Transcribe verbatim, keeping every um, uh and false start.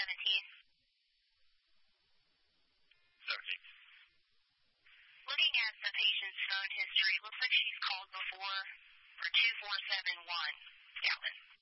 seventeen. Certainly. Looking at the patient's phone history, it looks like she's called before for two four seven one, Scotland.